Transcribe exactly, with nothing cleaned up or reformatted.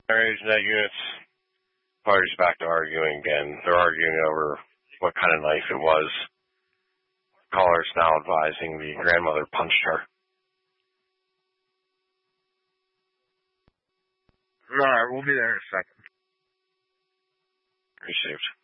Marriage net units. Parties back to arguing again. They're arguing over what kind of knife it was. Caller's now advising the grandmother punched her. Alright, we'll be there in a second. Received.